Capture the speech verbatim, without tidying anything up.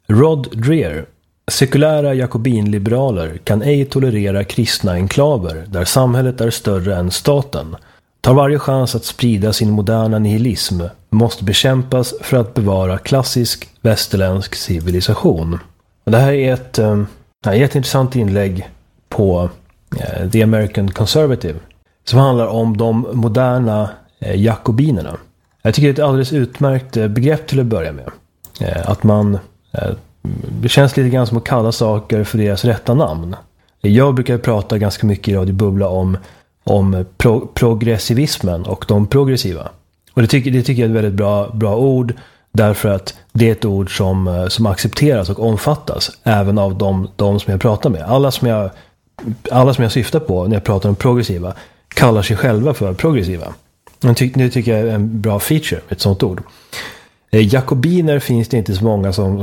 Rod Dreher. Sekulära jakobinliberaler kan ej tolerera kristna enklaver där samhället är större än staten. Tar varje chans att sprida sin moderna nihilism, måste bekämpas för att bevara klassisk västerländsk civilisation. Och det här är ett, äh, ett jätteintressant inlägg på äh, The American Conservative som handlar om de moderna äh, jakobinerna. Jag tycker det är ett alldeles utmärkt äh, begrepp till att börja med. Äh, att man... Äh, Det känns lite grann som att kalla saker för deras rätta namn. Jag brukar prata ganska mycket i Radio Bubbla om, om pro, progressivismen och de progressiva. Och det tycker, det tycker jag är ett väldigt bra, bra ord, därför att det är ett ord som, som accepteras och omfattas även av de, de som jag pratar med. Alla som jag, alla som jag syftar på när jag pratar om progressiva kallar sig själva för progressiva. Det tycker, det tycker jag är en bra feature, ett sånt ord. Jakobiner finns det inte så många som